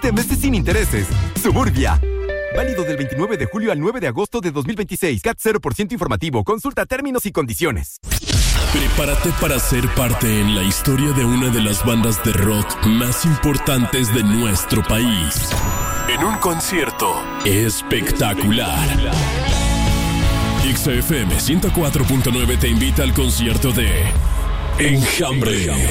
7 meses sin intereses. Suburbia. Válido del 29 de julio al 9 de agosto de 2026. CAT 0% informativo. Consulta términos y condiciones. Prepárate para ser parte en la historia de una de las bandas de rock más importantes de nuestro país. En un concierto espectacular. XFM 104.9 te invita al concierto de Enjambre.